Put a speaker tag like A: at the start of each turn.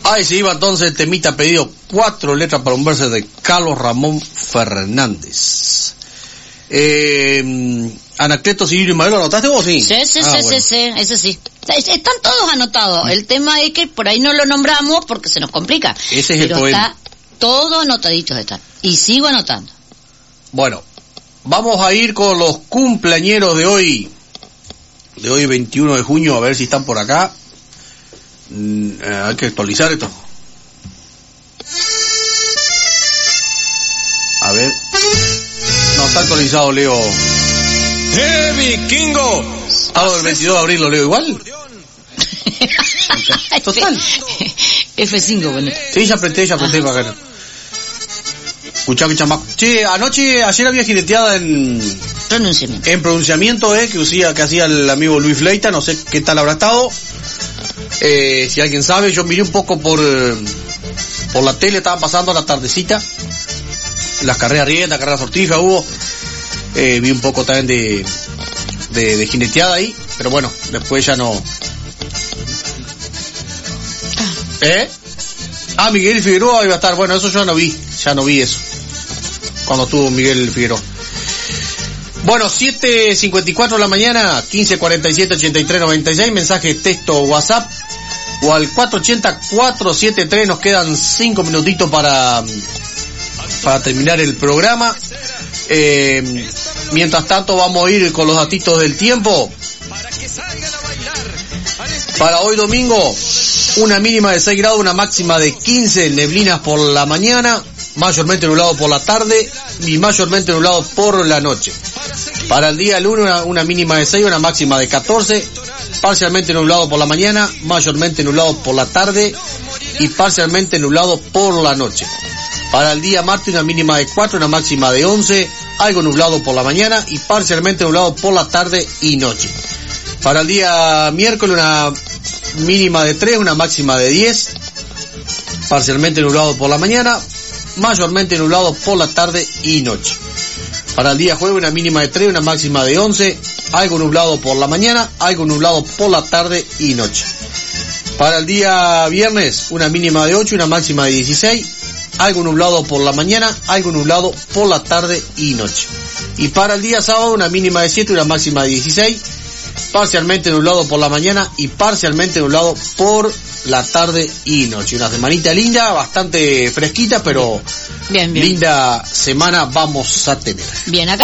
A: Ahí se iba entonces el temita pedido, 4 letras para un verso de Carlos Ramón Fernández. Anacleto, Cirillo y Madero, ¿lo anotaste vos? Sí,
B: sí, ese sí. Están todos anotados. El tema es que por ahí no lo nombramos porque se nos complica.
A: Ese es el poema.
B: Está todo anotaditos están. Y sigo anotando.
A: Bueno, vamos a ir con los cumpleañeros de hoy 21 de junio, a ver si están por acá. Hay que actualizar esto. A ver. No está actualizado, Leo.
C: Vikingo!
A: Algo del 22 de abril lo leo igual. Total.
B: F5, bueno.
A: Sí, ya apreté para acá. Escuchá que chamaco. Che, ayer había jineteada en pronunciamiento, que hacía el amigo Luis Fleita, no sé qué tal habrá estado. Si alguien sabe, yo miré un poco por la tele, estaban pasando la tardecita, las carreras riendas, carreras sortijas hubo, vi un poco también de jineteada ahí, pero bueno, después ya no. Miguel Figueroa iba a estar, bueno, eso yo no vi eso, cuando estuvo Miguel Figueroa. Bueno, 7:54 de la mañana, 1547-8396, mensaje texto WhatsApp o al 480-473, nos quedan 5 minutitos para terminar el programa. Mientras tanto vamos a ir con los datitos del tiempo. Para hoy domingo, una mínima de 6 grados, una máxima de 15, neblinas por la mañana, mayormente nublado por la tarde y mayormente nublado por la noche. Para el día lunes, una mínima de 6, una máxima de 14, parcialmente nublado por la mañana, mayormente nublado por la tarde y parcialmente nublado por la noche. Para el día martes, una mínima de 4, una máxima de 11, algo nublado por la mañana y parcialmente nublado por la tarde y noche. Para el día miércoles, una mínima de 3, una máxima de 10, parcialmente nublado por la mañana, mayormente nublado por la tarde y noche. Para el día jueves, una mínima de 3, una máxima de 11, algo nublado por la mañana, algo nublado por la tarde y noche. Para el día viernes, una mínima de 8, una máxima de 16, algo nublado por la mañana, algo nublado por la tarde y noche. Y para el día sábado, una mínima de 7, una máxima de 16, parcialmente nublado por la mañana y parcialmente nublado por la tarde y noche. Una semanita linda, bastante fresquita, pero
B: bien.
A: Linda semana vamos a tener.
B: Bien, acá